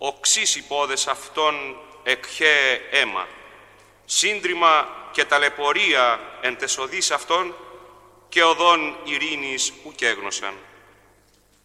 οξύς υπόδες αυτών εκχέ αίμα, σύντριμα και ταλαιπωρία εν τες οδείς αυτών και οδόν ειρήνης ουκ έγνωσαν.